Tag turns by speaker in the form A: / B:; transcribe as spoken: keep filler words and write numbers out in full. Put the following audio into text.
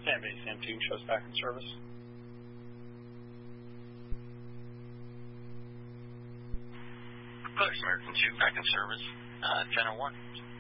A: Sam base, Sam two shows back in service.
B: Bucks American two back in service. Uh, ten oh one.